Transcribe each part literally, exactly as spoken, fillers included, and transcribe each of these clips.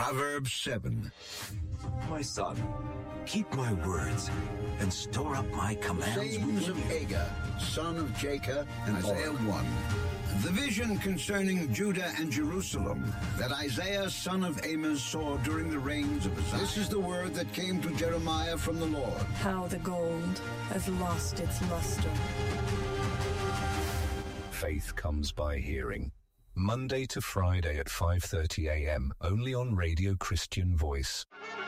Proverbs seven. My son, keep my words and store up my commands. Sayings of Hagar, son of Jacob, and Isaiah one. The vision concerning Judah and Jerusalem that Isaiah, son of Amos, saw during the reigns of Uzziah. This is the word that came to Jeremiah from the Lord. How the gold has lost its luster. Faith comes by hearing. Monday to Friday at five thirty a.m. only on Radio Christian Voice.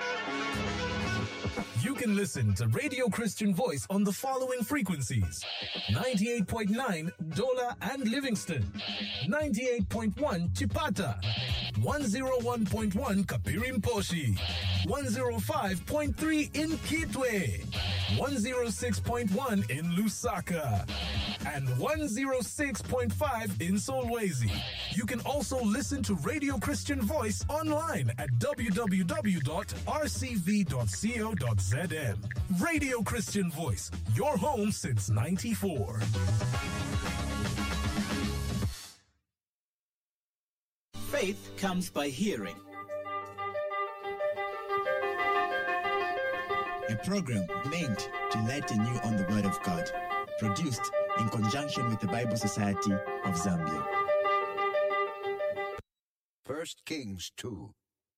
You can listen to Radio Christian Voice on the following frequencies: ninety-eight point nine Dola and Livingston, ninety-eight point one Chipata, one oh one point one Kapirimposhi, one oh five point three in Kitwe, one oh six point one in Lusaka, and one oh six point five in Solwezi. You can also listen to Radio Christian Voice online at w w w dot r c v dot co dot z m. Radio Christian Voice, your home since ninety-four. Faith comes by hearing. A program meant to lighten you on the Word of God. Produced in conjunction with the Bible Society of Zambia. First Kings two.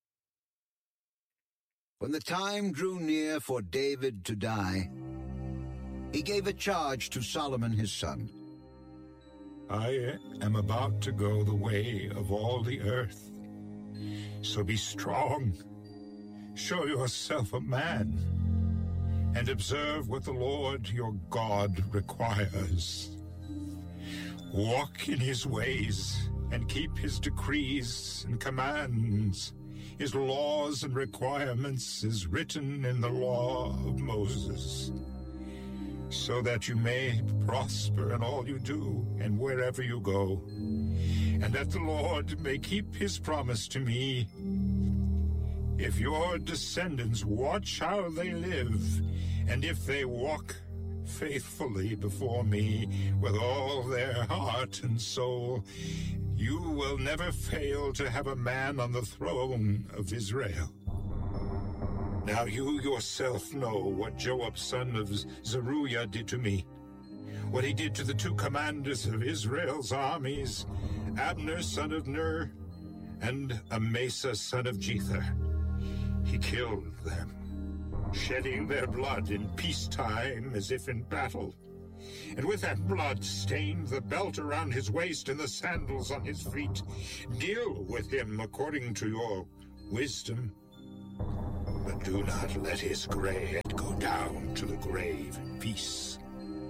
When the time drew near for David to die, he gave a charge to Solomon his son. I am about to go the way of all the earth. So be strong. Show yourself a man, and observe what the Lord your God requires. Walk in his ways, and keep his decrees and commands, his laws and requirements as written in the law of Moses, so that you may prosper in all you do and wherever you go, and that the Lord may keep his promise to me. If your descendants watch how they live, and if they walk faithfully before me with all their heart and soul, you will never fail to have a man on the throne of Israel. Now you yourself know what Joab son of Zeruiah did to me, what he did to the two commanders of Israel's armies, Abner son of Ner and Amasa son of Jether. He killed them, shedding their blood in peacetime as if in battle, and with that blood stained the belt around his waist and the sandals on his feet. Deal with him according to your wisdom, but do not let his gray head go down to the grave in peace.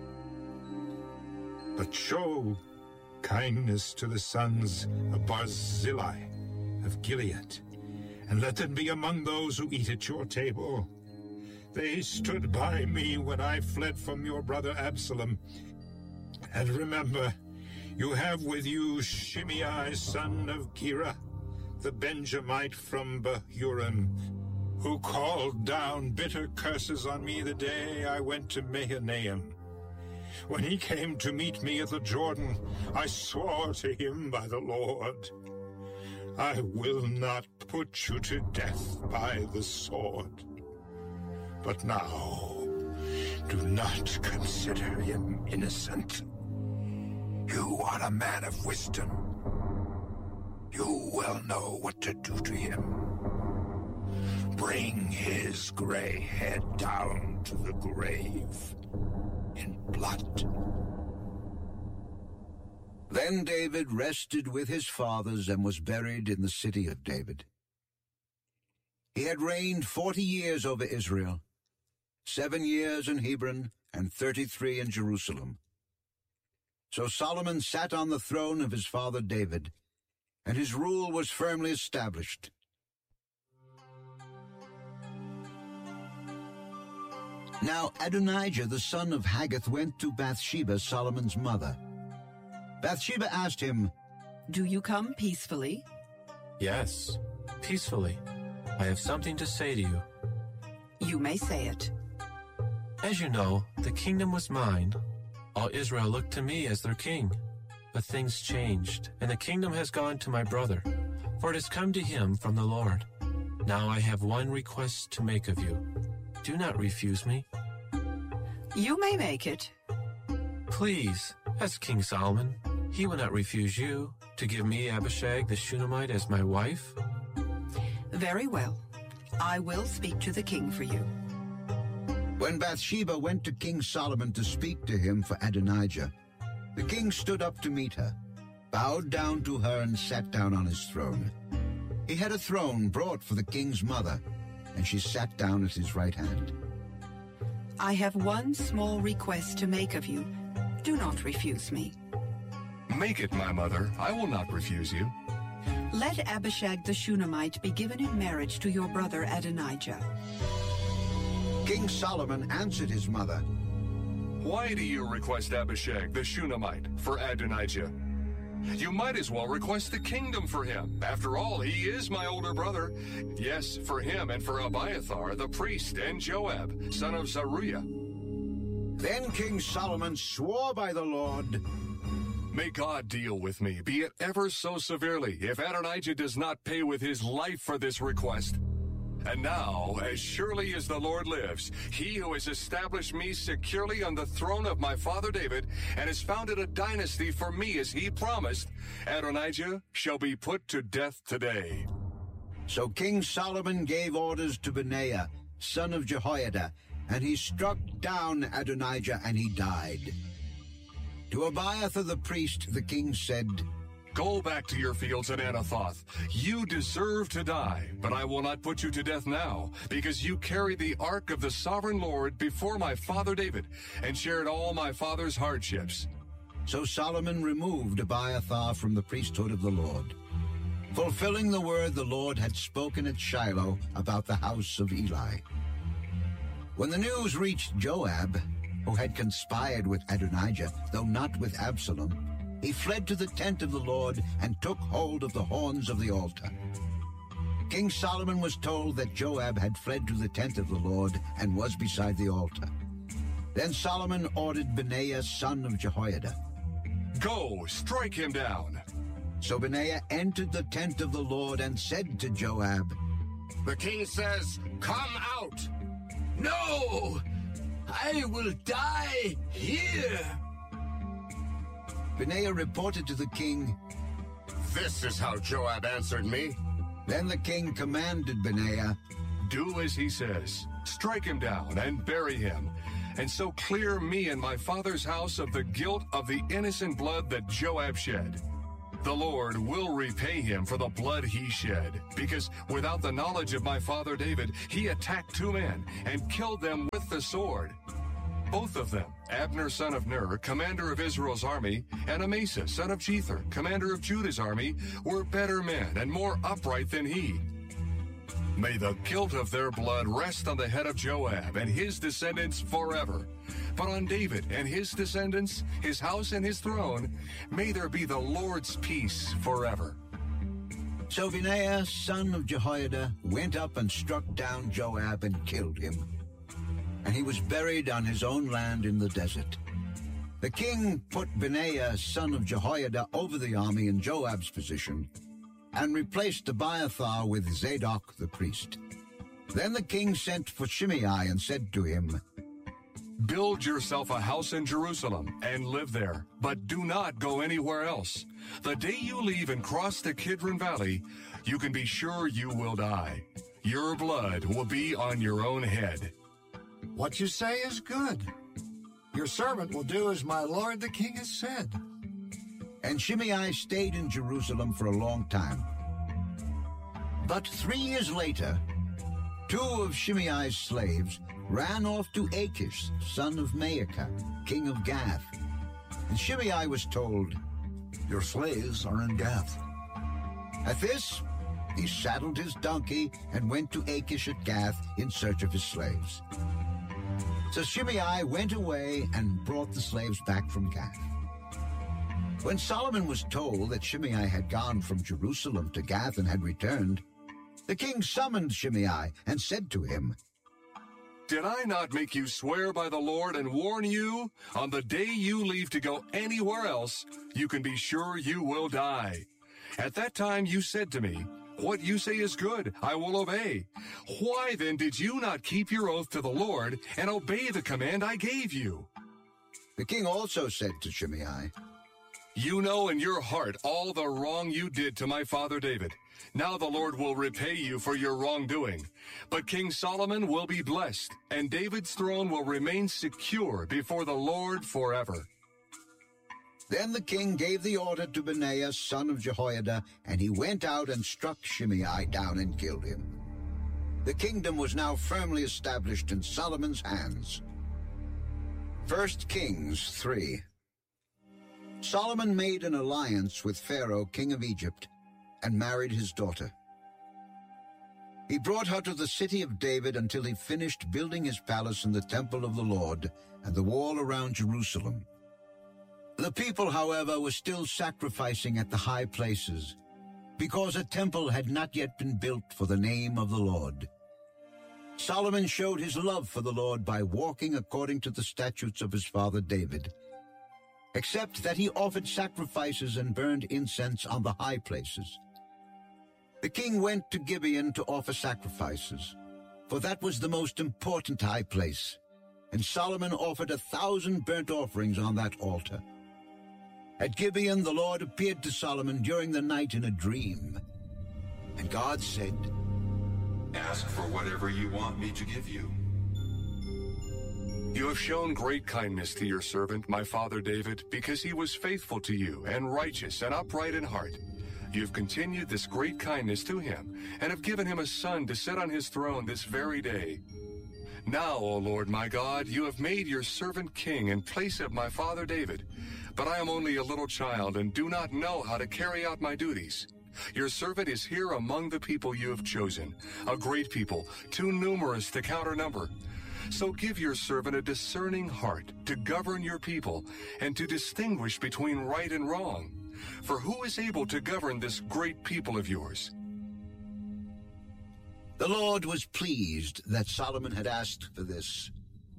But show kindness to the sons of Barzillai of Gilead, and let them be among those who eat at your table. They stood by me when I fled from your brother Absalom. And remember, you have with you Shimei, son of Gera, the Benjamite from Bahurim, who called down bitter curses on me the day I went to Mahanaim. When he came to meet me at the Jordan, I swore to him by the Lord, I will not put you to death by the sword. But now, do not consider him innocent. You are a man of wisdom. You will know what to do to him. Bring his gray head down to the grave in blood. Then David rested with his fathers and was buried in the city of David. He had reigned forty years over Israel, seven years in Hebron and thirty-three in Jerusalem. So Solomon sat on the throne of his father David, and his rule was firmly established. Now Adonijah the son of Haggith went to Bathsheba, Solomon's mother. Bathsheba asked him, "Do you come peacefully?" "Yes, peacefully. I have something to say to you." "You may say it." "As you know, the kingdom was mine. All Israel looked to me as their king. But things changed, and the kingdom has gone to my brother, for it has come to him from the Lord. Now I have one request to make of you. Do not refuse me. You may make it. Please, as King Solomon, he will not refuse you to give me Abishag the Shunammite as my wife. Very well. I will speak to the king for you. When Bathsheba went to King Solomon to speak to him for Adonijah, the king stood up to meet her, bowed down to her, and sat down on his throne. He had a throne brought for the king's mother, and she sat down at his right hand. I have one small request to make of you. Do not refuse me. Make it, my mother. I will not refuse you. Let Abishag the Shunammite be given in marriage to your brother Adonijah. King Solomon answered his mother, Why do you request Abishag the Shunammite for Adonijah? You might as well request the kingdom for him. After all, he is my older brother. Yes, for him and for Abiathar, the priest, and Joab, son of Zeruiah. Then King Solomon swore by the Lord, May God deal with me, be it ever so severely, if Adonijah does not pay with his life for this request. And now, as surely as the Lord lives, he who has established me securely on the throne of my father David, and has founded a dynasty for me as he promised, Adonijah shall be put to death today. So King Solomon gave orders to Benaiah, son of Jehoiada, and he struck down Adonijah, and he died. To Abiathar the priest, the king said, Go back to your fields at Anathoth. You deserve to die, but I will not put you to death now, because you carried the ark of the sovereign Lord before my father David, and shared all my father's hardships. So Solomon removed Abiathar from the priesthood of the Lord, fulfilling the word the Lord had spoken at Shiloh about the house of Eli. When the news reached Joab, who had conspired with Adonijah, though not with Absalom, he fled to the tent of the Lord and took hold of the horns of the altar. King Solomon was told that Joab had fled to the tent of the Lord and was beside the altar. Then Solomon ordered Benaiah, son of Jehoiada, Go, strike him down. So Benaiah entered the tent of the Lord and said to Joab, The king says, Come out. No, I will die here. Benaiah reported to the king, This is how Joab answered me. Then the king commanded Benaiah, Do as he says. Strike him down and bury him, and so clear me and my father's house of the guilt of the innocent blood that Joab shed. The Lord will repay him for the blood he shed, because without the knowledge of my father David, he attacked two men and killed them with the sword. Both of them, Abner son of Ner, commander of Israel's army, and Amasa son of Jether, commander of Judah's army, were better men and more upright than he. May the guilt of their blood rest on the head of Joab and his descendants forever. But on David and his descendants, his house and his throne, may there be the Lord's peace forever. So Benaiah, son of Jehoiada, went up and struck down Joab and killed him. And he was buried on his own land in the desert. The king put Benaiah, son of Jehoiada, over the army in Joab's position, and replaced Abiathar with Zadok the priest. Then the king sent for Shimei and said to him, Build yourself a house in Jerusalem and live there, but do not go anywhere else. The day you leave and cross the Kidron Valley, you can be sure you will die. Your blood will be on your own head. What you say is good. Your servant will do as my lord the king has said. And Shimei stayed in Jerusalem for a long time. But three years later, two of Shimei's slaves ran off to Achish, son of Maacah, king of Gath. And Shimei was told, Your slaves are in Gath. At this, he saddled his donkey and went to Achish at Gath in search of his slaves. So Shimei went away and brought the slaves back from Gath. When Solomon was told that Shimei had gone from Jerusalem to Gath and had returned, the king summoned Shimei and said to him, Did I not make you swear by the Lord and warn you, on the day you leave to go anywhere else, you can be sure you will die? At that time you said to me, What you say is good. I will obey. Why then did you not keep your oath to the Lord and obey the command I gave you? The king also said to Shimei, You know in your heart all the wrong you did to my father David. Now the Lord will repay you for your wrongdoing. But King Solomon will be blessed, and David's throne will remain secure before the Lord forever. Then the king gave the order to Benaiah, son of Jehoiada, and he went out and struck Shimei down and killed him. The kingdom was now firmly established in Solomon's hands. First Kings three. Solomon made an alliance with Pharaoh, king of Egypt, and married his daughter. He brought her to the city of David until he finished building his palace and the temple of the Lord and the wall around Jerusalem. The people, however, were still sacrificing at the high places, because a temple had not yet been built for the name of the Lord. Solomon showed his love for the Lord by walking according to the statutes of his father David, except that he offered sacrifices and burned incense on the high places. The king went to Gibeon to offer sacrifices, for that was the most important high place, and Solomon offered a thousand burnt offerings on that altar. At Gibeon, the Lord appeared to Solomon during the night in a dream, and God said, Ask for whatever you want me to give you. You have shown great kindness to your servant, my father David, because he was faithful to you and righteous and upright in heart. You have continued this great kindness to him and have given him a son to sit on his throne this very day. Now, O Lord my God, you have made your servant king in place of my father David, but I am only a little child and do not know how to carry out my duties. Your servant is here among the people you have chosen, a great people, too numerous to count or number. So give your servant a discerning heart to govern your people and to distinguish between right and wrong. For who is able to govern this great people of yours? The Lord was pleased that Solomon had asked for this.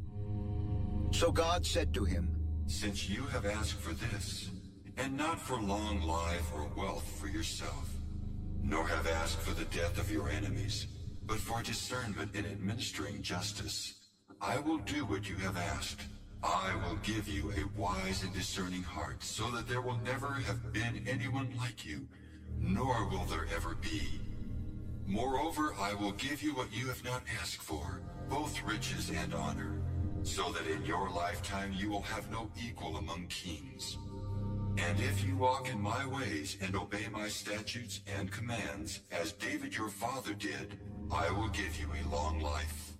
So God said to him, Since you have asked for this, and not for long life or wealth for yourself, nor have asked for the death of your enemies, but for discernment in administering justice, I will do what you have asked. I will give you a wise and discerning heart, so that there will never have been anyone like you, nor will there ever be. Moreover, I will give you what you have not asked for, both riches and honor, so that in your lifetime you will have no equal among kings. And if you walk in my ways and obey my statutes and commands, as David your father did, I will give you a long life.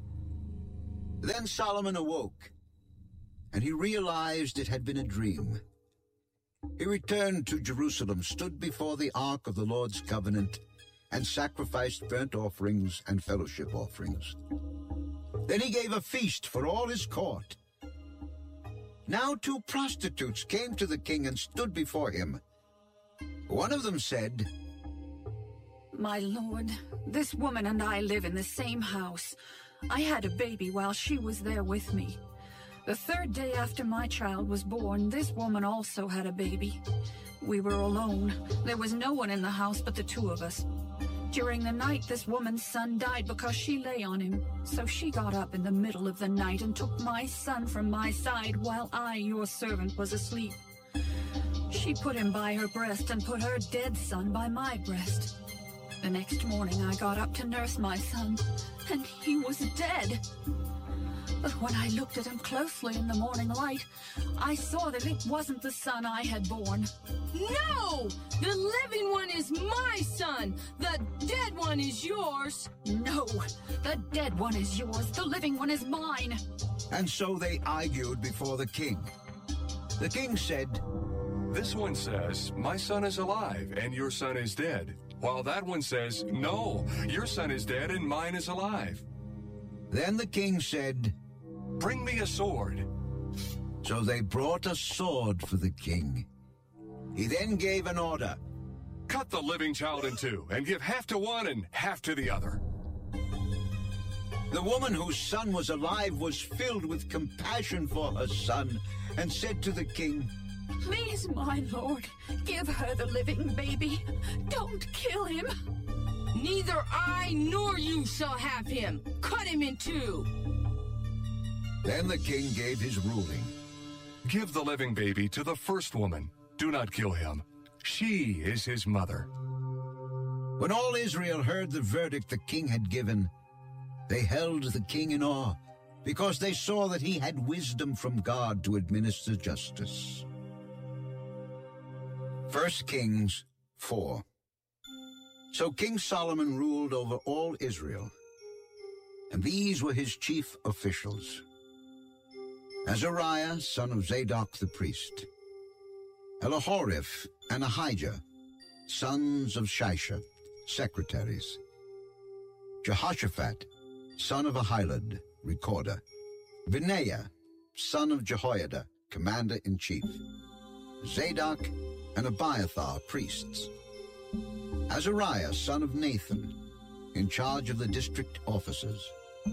Then Solomon awoke, and he realized it had been a dream. He returned to Jerusalem, stood before the ark of the Lord's covenant, and sacrificed burnt offerings and fellowship offerings. Then he gave a feast for all his court. Now two prostitutes came to the king and stood before him. One of them said, My lord, this woman and I live in the same house. I had a baby while she was there with me. The third day after my child was born, this woman also had a baby. We were alone. There was no one in the house but the two of us. During the night, this woman's son died because she lay on him. So she got up in the middle of the night and took my son from my side while I, your servant, was asleep. She put him by her breast and put her dead son by my breast. The next morning, I got up to nurse my son, and he was dead. But when I looked at him closely in the morning light, I saw that it wasn't the son I had born. No! The living one is my son! The dead one is yours! No! The dead one is yours, the living one is mine! And so they argued before the king. The king said, This one says, My son is alive, and your son is dead. While that one says, No, your son is dead, and mine is alive. Then the king said, Bring me a sword. So they brought a sword for the king. He then gave an order. Cut the living child in two, and give half to one and half to the other. The woman whose son was alive was filled with compassion for her son, and said to the king, Please, my lord, give her the living baby. Don't kill him. Neither I nor you shall have him. Cut him in two. Then the king gave his ruling. Give the living baby to the first woman. Do not kill him. She is his mother. When all Israel heard the verdict the king had given, they held the king in awe, because they saw that he had wisdom from God to administer justice. First Kings four. So King Solomon ruled over all Israel, and these were his chief officials: Azariah, son of Zadok the priest; Elihoreph and Ahijah, sons of Shisha, secretaries; Jehoshaphat, son of Ahilud, recorder; Benaiah, son of Jehoiada, commander-in-chief; Zadok and Abiathar, priests; Azariah, son of Nathan, in charge of the district officers;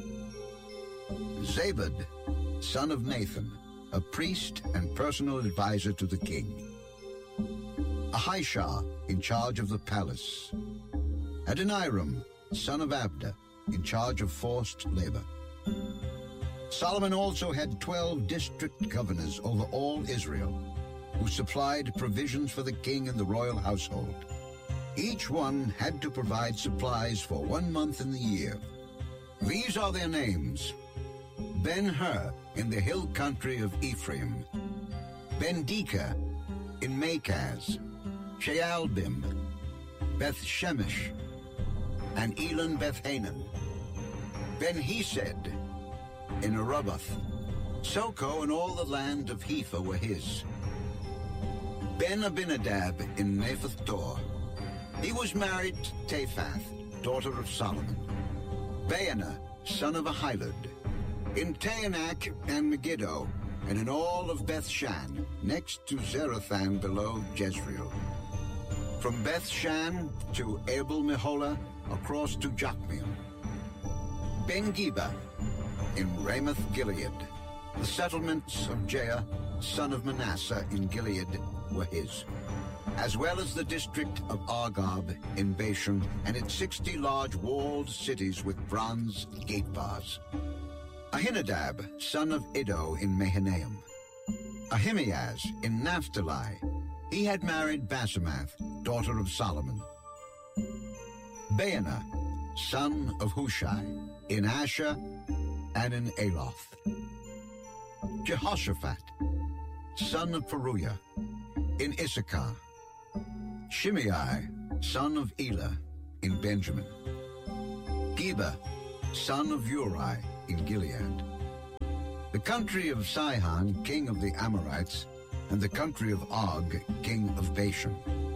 Zabad, son of Nathan, a priest and personal advisor to the king; Ahishar, in charge of the palace; Adoniram, son of Abda, in charge of forced labor. Solomon also had twelve district governors over all Israel, who supplied provisions for the king and the royal household. Each one had to provide supplies for one month in the year. These are their names: Ben-Hur in the hill country of Ephraim, Ben-Deka in Makaz, Shealbim, Beth-Shemesh, and Elon Beth-Hanan, Ben-Hesed in Arubath. Soko and all the land of Hepher were his. Ben-Abinadab in Naphath Dor. He was married to Taphath, daughter of Solomon. Baana, son of Ahilud, in Taanach and Megiddo, and in all of Beth-Shan, next to Zerathan below Jezreel. From Beth-Shan to Abel-Meholah, across to Jokmeel. Ben-Geba in Ramoth-Gilead. The settlements of Jair, son of Manasseh in Gilead, were his, as well as the district of Argob in Bashan and its sixty large walled cities with bronze gate bars. Ahinadab, son of Iddo in Mahanaim. Ahimaaz in Naphtali. He had married Basemath, daughter of Solomon. Baana, son of Hushai, in Asher and in Aloth. Jehoshaphat, son of Peruiah, in Issachar. Shimei, son of Elah, in Benjamin. Geba, son of Uri, in Gilead. The country of Sihon, king of the Amorites, and the country of Og, king of Bashan.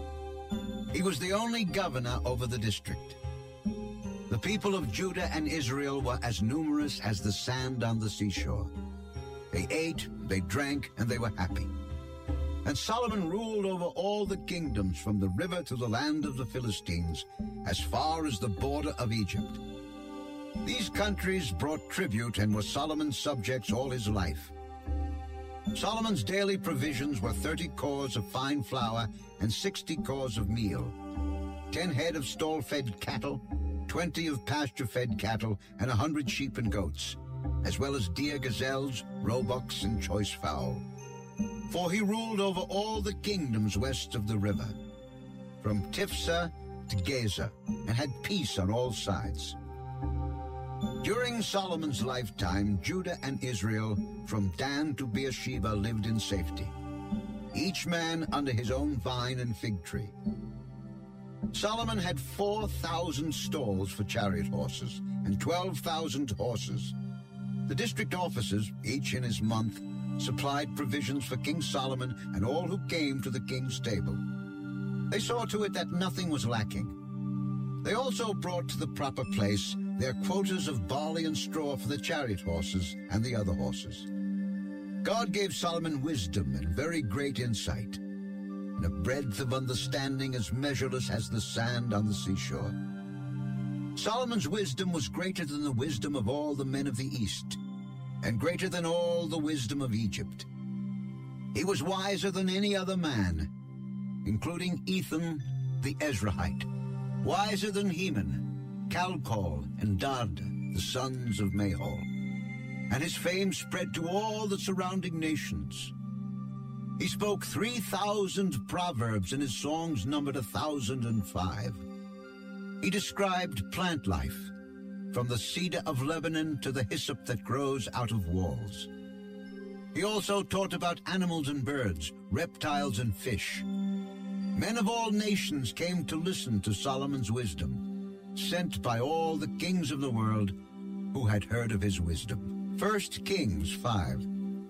He was the only governor over the district. The people of Judah and Israel were as numerous as the sand on the seashore. They ate, they drank, and they were happy. And Solomon ruled over all the kingdoms from the river to the land of the Philistines, as far as the border of Egypt. These countries brought tribute and were Solomon's subjects all his life. Solomon's daily provisions were thirty cors of fine flour and sixty cors of meal, ten head of stall-fed cattle, twenty of pasture-fed cattle, and a hundred sheep and goats, as well as deer, gazelles, roebucks, and choice fowl. For he ruled over all the kingdoms west of the river, from Tifsa to Gaza, and had peace on all sides. During Solomon's lifetime, Judah and Israel, from Dan to Beersheba, lived in safety, each man under his own vine and fig tree. Solomon had four thousand stalls for chariot horses and twelve thousand horses. The district officers, each in his month, supplied provisions for King Solomon and all who came to the king's table. They saw to it that nothing was lacking. They also brought to the proper place their quotas of barley and straw for the chariot horses and the other horses. God gave Solomon wisdom and very great insight, and a breadth of understanding as measureless as the sand on the seashore. Solomon's wisdom was greater than the wisdom of all the men of the East, and greater than all the wisdom of Egypt. He was wiser than any other man, including Ethan the Ezrahite, wiser than Heman, Calcol, and Dad, the sons of Mahol. And his fame spread to all the surrounding nations. He spoke three thousand proverbs, and his songs numbered a thousand and five. He described plant life, from the cedar of Lebanon to the hyssop that grows out of walls. He also taught about animals and birds, reptiles and fish. Men of all nations came to listen to Solomon's wisdom, sent by all the kings of the world who had heard of his wisdom. First Kings five.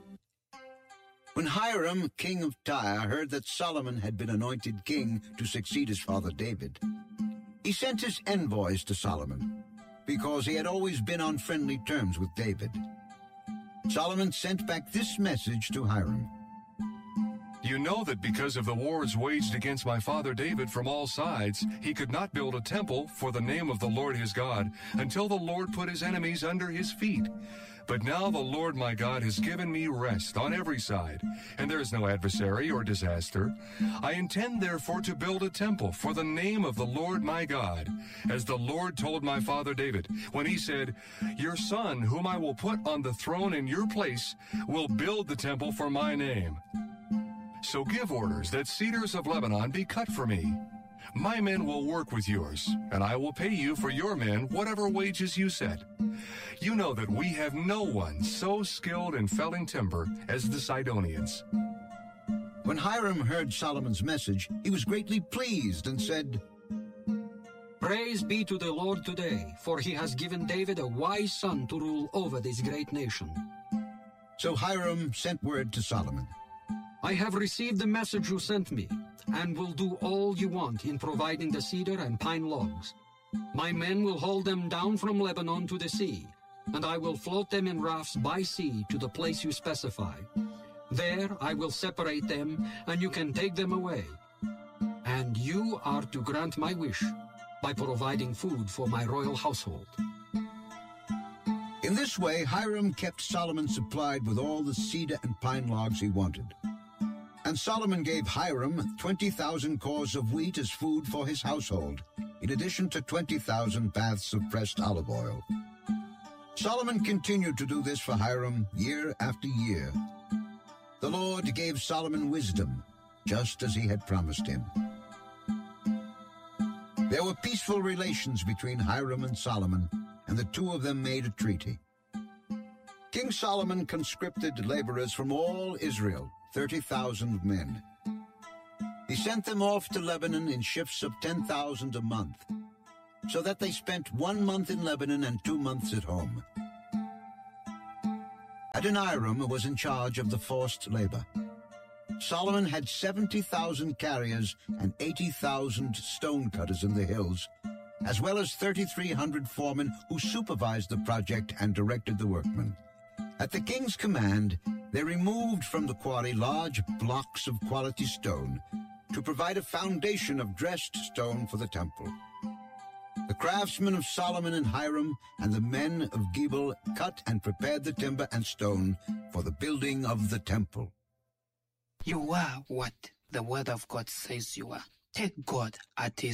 When Hiram, king of Tyre, heard that Solomon had been anointed king to succeed his father David, he sent his envoys to Solomon, because he had always been on friendly terms with David. Solomon sent back this message to Hiram. You know that because of the wars waged against my father David from all sides, he could not build a temple for the name of the Lord his God until the Lord put his enemies under his feet. But now the Lord my God has given me rest on every side, and there is no adversary or disaster. I intend therefore to build a temple for the name of the Lord my God, as the Lord told my father David, when he said, Your son, whom I will put on the throne in your place, will build the temple for my name. So give orders that cedars of Lebanon be cut for me. My men will work with yours, and I will pay you for your men whatever wages you set. You know that we have no one so skilled in felling timber as the Sidonians. When Hiram heard Solomon's message, he was greatly pleased and said, Praise be to the Lord today, for he has given David a wise son to rule over this great nation. So Hiram sent word to Solomon. I have received the message you sent me, and will do all you want in providing the cedar and pine logs. My men will haul them down from Lebanon to the sea, and I will float them in rafts by sea to the place you specify. There I will separate them, and you can take them away. And you are to grant my wish by providing food for my royal household. In this way, Hiram kept Solomon supplied with all the cedar and pine logs he wanted. And Solomon gave Hiram twenty thousand cores of wheat as food for his household, in addition to twenty thousand baths of pressed olive oil. Solomon continued to do this for Hiram year after year. The Lord gave Solomon wisdom, just as he had promised him. There were peaceful relations between Hiram and Solomon, and the two of them made a treaty. King Solomon conscripted laborers from all Israel, thirty thousand men. He sent them off to Lebanon in shifts of ten thousand a month, so that they spent one month in Lebanon and two months at home. Adoniram was in charge of the forced labor. Solomon had seventy thousand carriers and eighty thousand stonecutters in the hills, as well as thirty-three hundred foremen who supervised the project and directed the workmen. At the king's command, they removed from the quarry large blocks of quality stone to provide a foundation of dressed stone for the temple. The craftsmen of Solomon and Hiram and the men of Gebal cut and prepared the timber and stone for the building of the temple. You are what the word of God says you are. Take God at his